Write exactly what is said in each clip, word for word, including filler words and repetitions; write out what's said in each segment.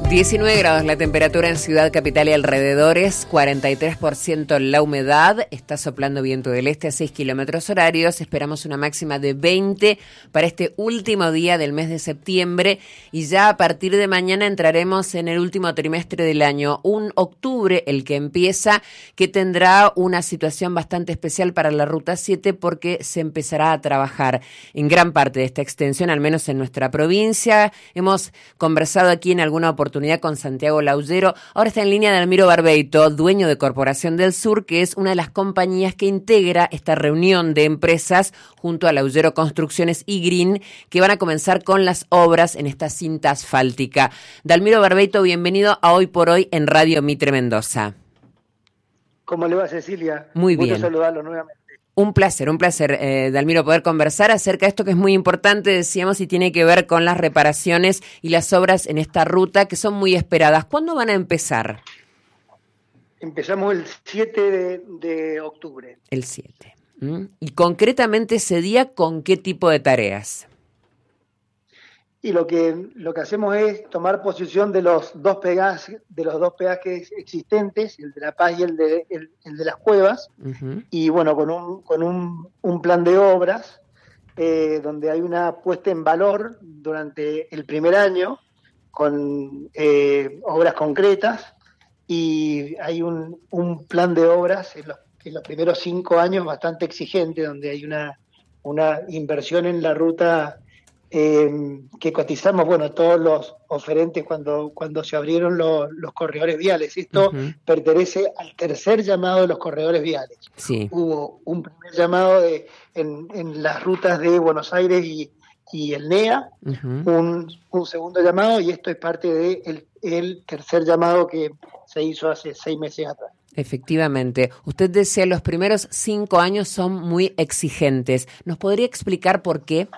diecinueve grados la temperatura en Ciudad Capital y alrededores, cuarenta y tres por ciento la humedad, está soplando viento del este a seis kilómetros horarios, esperamos una máxima de veinte para este último día del mes de septiembre y ya a partir de mañana entraremos en el último trimestre del año, un octubre el que empieza, que tendrá una situación bastante especial para la Ruta siete porque se empezará a trabajar en gran parte de esta extensión, al menos en nuestra provincia. Hemos conversado aquí en alguna oportunidad con Santiago Laullero. Ahora está en línea Dalmiro Barbeito, dueño de Corporación del Sur, que es una de las compañías que integra esta reunión de empresas junto a Laullero Construcciones y Green, que van a comenzar con las obras en esta cinta asfáltica. Dalmiro Barbeito, bienvenido a Hoy por Hoy en Radio Mitre Mendoza. ¿Cómo le va, Cecilia? Muy bien. Gusto saludarlo nuevamente. Un placer, un placer, eh, Dalmiro, poder conversar acerca de esto que es muy importante, decíamos, y tiene que ver con las reparaciones y las obras en esta ruta que son muy esperadas. ¿Cuándo van a empezar? Empezamos el siete de, de octubre. El siete. ¿Mm? Y concretamente ese día, ¿con qué tipo de tareas? Y lo que lo que hacemos es tomar posesión de los dos peajes, de los dos peajes existentes, el de La Paz y el de el, el de las Cuevas, uh-huh. Y bueno, con un con un, un plan de obras eh, donde hay una puesta en valor durante el primer año con eh, obras concretas y hay un, un plan de obras en los, en los primeros cinco años bastante exigente, donde hay una una inversión en la ruta. Eh, que cotizamos, bueno, todos los oferentes cuando, cuando se abrieron los, los corredores viales. Esto uh-huh. pertenece al tercer llamado de los corredores viales. Sí. Hubo un primer llamado de, en, en las rutas de Buenos Aires y, y el N E A, uh-huh. un, un segundo llamado, y esto es parte del de el tercer llamado que se hizo hace seis meses atrás. Efectivamente. Usted decía los primeros cinco años son muy exigentes. ¿Nos podría explicar por qué?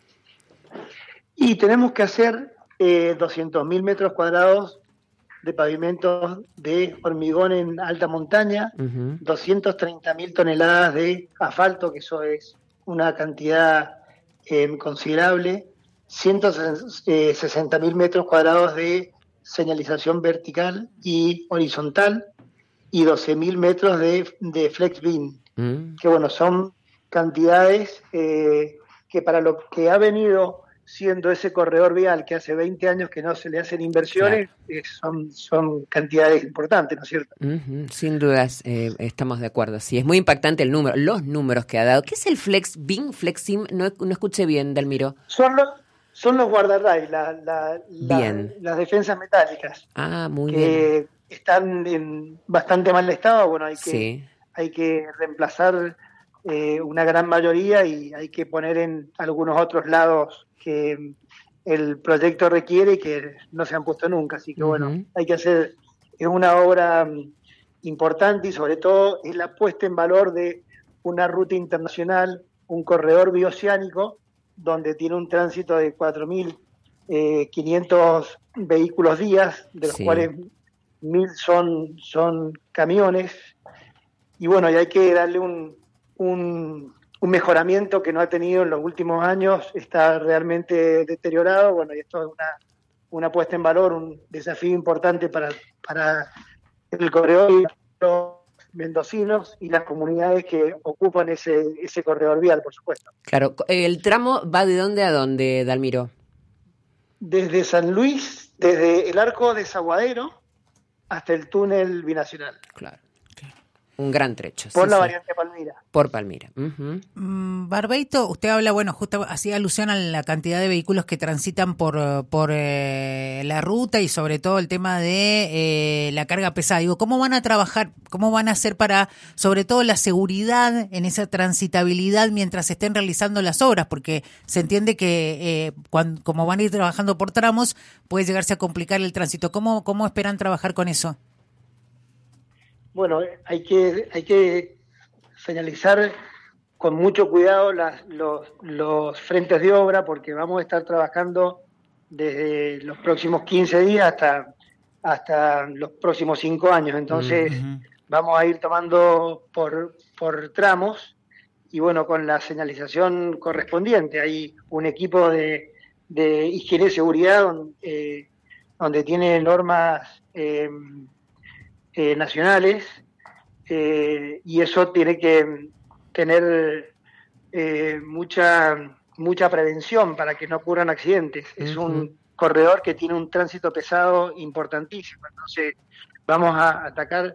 Y tenemos que hacer eh, doscientos mil metros cuadrados de pavimentos de hormigón en alta montaña, uh-huh. doscientas treinta mil toneladas de asfalto, que eso es una cantidad eh, considerable, ciento sesenta mil metros cuadrados de señalización vertical y horizontal, y doce mil metros de, de flex beam, uh-huh. que bueno, son cantidades eh, que para lo que ha venido siendo ese corredor vial que hace veinte años que no se le hacen inversiones, claro. eh, son, son cantidades importantes, ¿no es cierto? Uh-huh. Sin dudas, eh, estamos de acuerdo. Sí, es muy impactante el número, los números que ha dado. ¿Qué es el Flex Beam, Flex Beam? No, no escuché bien, Dalmiro. Son los, son los guardarrays, la, la, la, las defensas metálicas. Ah, muy que bien. Están en bastante mal estado. Bueno, hay que, sí. hay que reemplazar eh, una gran mayoría y hay que poner en algunos otros lados que el proyecto requiere y que no se han puesto nunca, así que uh-huh. bueno, hay que hacer, es una obra um, importante y sobre todo es la puesta en valor de una ruta internacional, un corredor bioceánico, donde tiene un tránsito de cuatro mil quinientos vehículos días, de los sí. cuales mil son, son camiones, y bueno, y hay que darle un, un un mejoramiento que no ha tenido en los últimos años, está realmente deteriorado. Bueno, y esto es una, una puesta en valor, un desafío importante para, para el corredor y los mendocinos y las comunidades que ocupan ese, ese corredor vial, por supuesto. Claro, ¿el tramo va de dónde a dónde, Dalmiro? Desde San Luis, desde el Arco de Zaguadero hasta el túnel binacional. Claro. Un gran trecho. Por sí, la sí. variante Palmira. Por Palmira. Uh-huh. Mm, Barbeito, usted habla, bueno, justo hacía alusión a la cantidad de vehículos que transitan por por eh, la ruta y sobre todo el tema de eh, la carga pesada. Digo, ¿cómo van a trabajar, cómo van a hacer para, sobre todo, la seguridad en esa transitabilidad mientras estén realizando las obras? Porque se entiende que eh, cuando, como van a ir trabajando por tramos, puede llegarse a complicar el tránsito. ¿Cómo, cómo esperan trabajar con eso? Bueno, hay que hay que señalizar con mucho cuidado las, los, los frentes de obra, porque vamos a estar trabajando desde los próximos quince días hasta, hasta los próximos cinco años. Entonces, uh-huh. vamos a ir tomando por, por tramos y, bueno, con la señalización correspondiente. Hay un equipo de, de higiene y seguridad eh, donde tiene normas eh, eh, nacionales, eh, y eso tiene que tener eh, mucha, mucha prevención para que no ocurran accidentes. Uh-huh. Es un corredor que tiene un tránsito pesado importantísimo, entonces vamos a atacar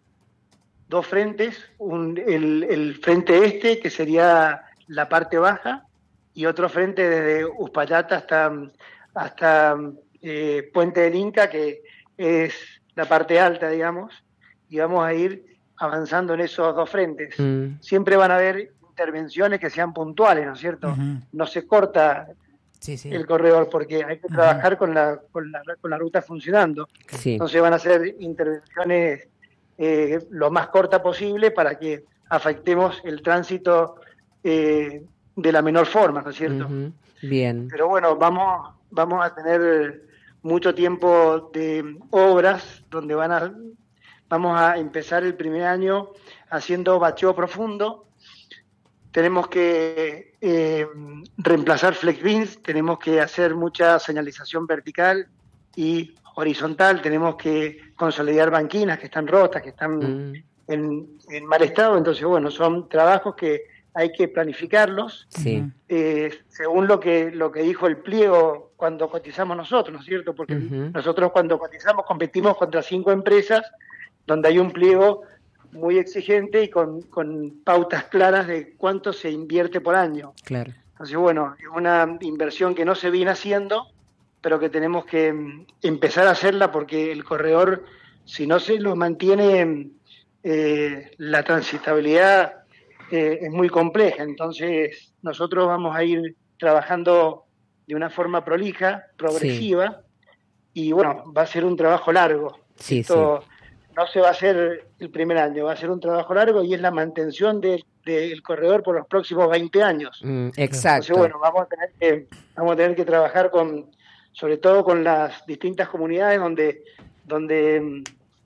dos frentes, un, el, el frente este, que sería la parte baja, y otro frente desde Uspallata hasta, hasta eh, Puente del Inca, que es la parte alta, digamos, y vamos a ir avanzando en esos dos frentes. Mm. Siempre van a haber intervenciones que sean puntuales, ¿no es cierto? Uh-huh. No se corta sí, sí. el corredor, porque hay que trabajar uh-huh. con, la, con, la, con la ruta funcionando. Sí. Entonces van a ser intervenciones eh, lo más corta posible para que afectemos el tránsito eh, de la menor forma, ¿no es cierto? Uh-huh. Bien. Pero bueno, vamos, vamos a tener mucho tiempo de obras donde van a, vamos a empezar el primer año haciendo bacheo profundo. Tenemos que eh, reemplazar flex beams, tenemos que hacer mucha señalización vertical y horizontal, tenemos que consolidar banquinas que están rotas, que están mm. en, en mal estado. Entonces, bueno, son trabajos que hay que planificarlos sí. eh, según lo que lo que dijo el pliego cuando cotizamos nosotros, ¿no es cierto? Porque uh-huh. nosotros cuando cotizamos competimos contra cinco empresas donde hay un pliego muy exigente y con, con pautas claras de cuánto se invierte por año. Claro. Entonces, bueno, es una inversión que no se viene haciendo, pero que tenemos que empezar a hacerla porque el corredor, si no se lo mantiene, eh, la transitabilidad eh, es muy compleja. Entonces, nosotros vamos a ir trabajando de una forma prolija, progresiva, sí. y bueno, va a ser un trabajo largo. Sí, Esto, sí. No se va a hacer el primer año, va a ser un trabajo largo y es la mantención del de, de corredor por los próximos veinte años. Mm, exacto. Entonces, bueno, vamos a tener que, vamos a tener que trabajar con, sobre todo con las distintas comunidades donde, donde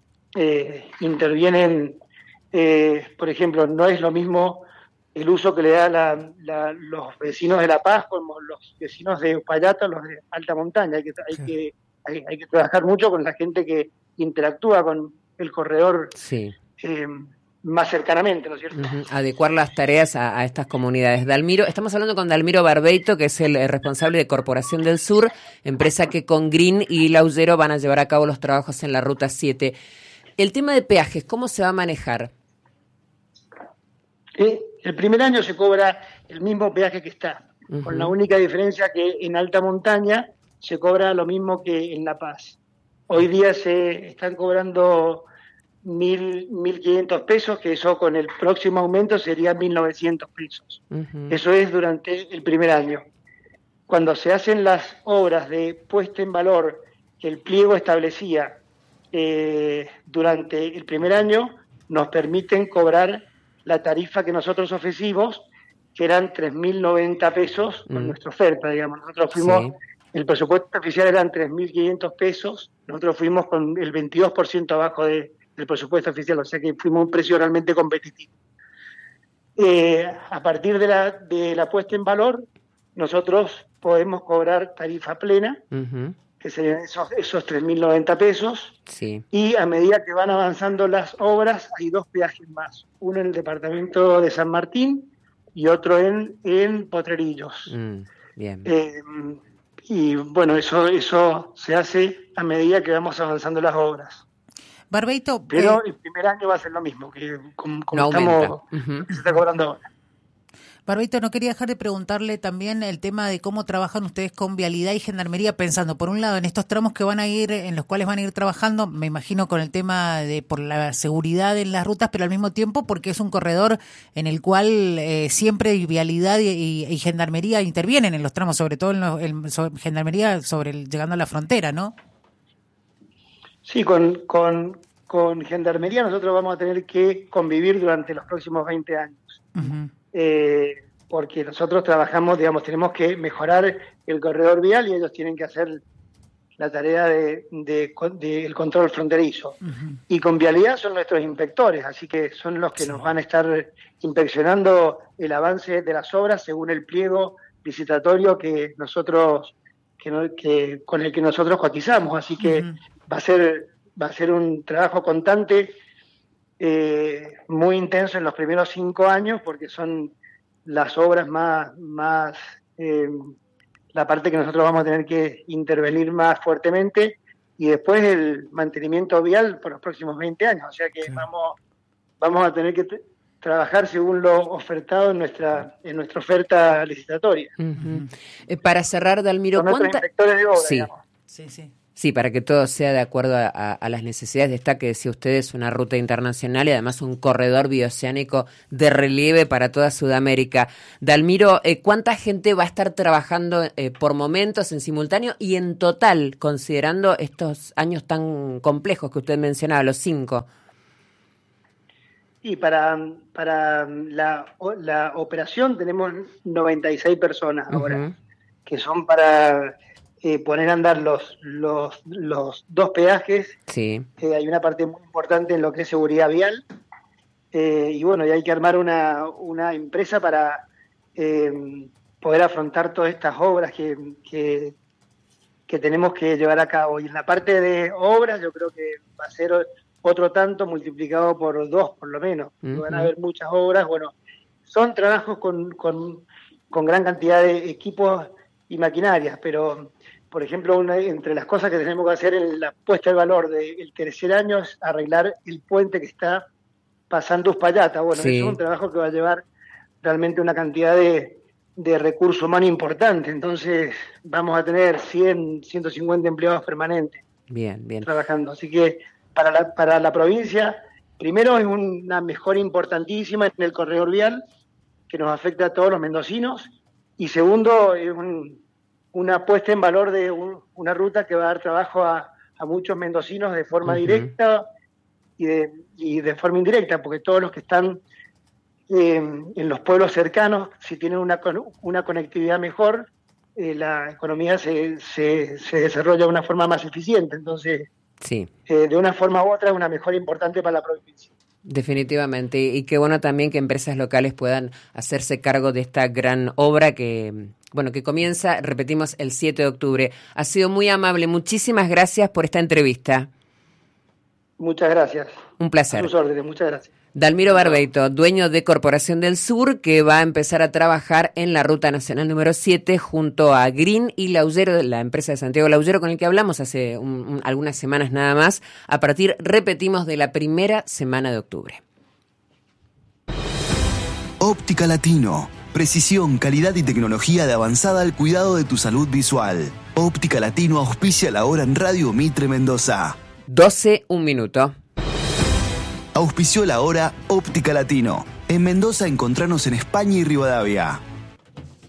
eh, intervienen, eh, por ejemplo, no es lo mismo el uso que le da la, la, los vecinos de La Paz como los vecinos de Uspallata, los de alta montaña. Hay que, hay, sí. que, hay, hay que trabajar mucho con la gente que interactúa con el corredor sí. eh, más cercanamente, ¿no es cierto? Uh-huh. Adecuar las tareas a, a estas comunidades. Dalmiro, estamos hablando con Dalmiro Barbeito, que es el eh, responsable de Corporación del Sur, empresa que con Green y Laullero van a llevar a cabo los trabajos en la Ruta siete. El tema de peajes, ¿cómo se va a manejar? Eh, el primer año se cobra el mismo peaje que está, uh-huh. con la única diferencia que en alta montaña se cobra lo mismo que en La Paz. Hoy día se están cobrando mil, mil quinientos pesos, que eso con el próximo aumento sería mil novecientos pesos. Uh-huh. Eso es durante el primer año. Cuando se hacen las obras de puesta en valor que el pliego establecía eh, durante el primer año, nos permiten cobrar la tarifa que nosotros ofrecimos, que eran tres mil noventa pesos con uh-huh. nuestra oferta, digamos. Nosotros fuimos... Sí. El presupuesto oficial eran tres mil quinientos pesos, nosotros fuimos con el veintidós por ciento abajo de, del presupuesto oficial, o sea que fuimos un precio realmente competitivo. Eh, a partir de la, de la puesta en valor, nosotros podemos cobrar tarifa plena, uh-huh. que serían esos, esos tres mil noventa pesos, sí. y a medida que van avanzando las obras, hay dos peajes más, uno en el departamento de San Martín y otro en, en Potrerillos. Mm, bien. Eh, Y bueno, eso eso se hace a medida que vamos avanzando las obras. Barbeito, pero eh, el primer año va a ser lo mismo, que como, como no estamos, uh-huh. que se está cobrando ahora. Barbeito, no quería dejar de preguntarle también el tema de cómo trabajan ustedes con vialidad y gendarmería, pensando por un lado en estos tramos que van a ir, en los cuales van a ir trabajando, me imagino con el tema de por la seguridad en las rutas, pero al mismo tiempo porque es un corredor en el cual eh, siempre vialidad y, y, y gendarmería intervienen en los tramos, sobre todo en, los, en sobre, gendarmería sobre el, llegando a la frontera, ¿no? Sí, con, con, con gendarmería nosotros vamos a tener que convivir durante los próximos veinte años. Uh-huh. Eh, porque nosotros trabajamos, digamos, tenemos que mejorar el corredor vial y ellos tienen que hacer la tarea de, de, de el control fronterizo. Uh-huh. Y con vialidad son nuestros inspectores, así que son los que sí. nos van a estar inspeccionando el avance de las obras según el pliego licitatorio que nosotros que, no, que con el que nosotros cotizamos, así que uh-huh. va a ser va a ser un trabajo constante, eh, muy intenso en los primeros cinco años, porque son las obras más, más eh, la parte que nosotros vamos a tener que intervenir más fuertemente, y después el mantenimiento vial por los próximos veinte años, o sea que sí. vamos, vamos a tener que t- trabajar según lo ofertado en nuestra en nuestra oferta licitatoria. Uh-huh. Eh, para cerrar, Dalmiro, con nuestros inspectores de obra, sí. digamos. Sí, sí. Sí, para que todo sea de acuerdo a, a, a las necesidades. Está que decía usted, es una ruta internacional y además un corredor bioceánico de relieve para toda Sudamérica. Dalmiro, eh, ¿cuánta gente va a estar trabajando eh, por momentos en simultáneo y en total, considerando estos años tan complejos que usted mencionaba, los cinco? Y para, para la, la operación tenemos noventa y seis personas ahora, uh-huh. que son para... Eh, poner a andar los los los dos peajes. Sí. Eh, hay una parte muy importante en lo que es seguridad vial, eh, y bueno, y hay que armar una, una empresa para eh, poder afrontar todas estas obras que, que, que tenemos que llevar a cabo. Y en la parte de obras yo creo que va a ser otro tanto multiplicado por dos, por lo menos. Uh-huh. Van a haber muchas obras. Bueno, son trabajos con, con, con gran cantidad de equipos y maquinarias, pero por ejemplo, una, entre las cosas que tenemos que hacer en la puesta de valor del tercer año es arreglar el puente que está pasando Uspallata. Bueno, sí. Es un trabajo que va a llevar realmente una cantidad de, de recursos humanos importante, entonces vamos a tener cien, ciento cincuenta empleados permanentes bien, bien. trabajando. Así que para la, para la provincia, primero es una mejora importantísima en el corredor vial que nos afecta a todos los mendocinos, y segundo es un una puesta en valor de un, una ruta que va a dar trabajo a, a muchos mendocinos de forma uh-huh. directa y de, y de forma indirecta, porque todos los que están eh, en los pueblos cercanos, si tienen una, una conectividad mejor, eh, la economía se, se, se desarrolla de una forma más eficiente. Entonces, sí. eh, de una forma u otra, es una mejora importante para la provincia. Definitivamente, y qué bueno también que empresas locales puedan hacerse cargo de esta gran obra que, bueno, que comienza, repetimos, el siete de octubre. Ha sido muy amable, muchísimas gracias por esta entrevista. Muchas gracias. Un placer. A sus órdenes, muchas gracias. Dalmiro Barbeito, dueño de Corporación del Sur, que va a empezar a trabajar en la Ruta Nacional número siete junto a Green y Laugero, la empresa de Santiago Laugero con el que hablamos hace un, un, algunas semanas nada más, a partir, repetimos, de la primera semana de octubre. Óptica Latino. Precisión, calidad y tecnología de avanzada al cuidado de tu salud visual. Óptica Latino auspicia la hora en Radio Mitre Mendoza. doce, un minuto. Auspició la hora Óptica Latino. En Mendoza encontranos en España y Rivadavia.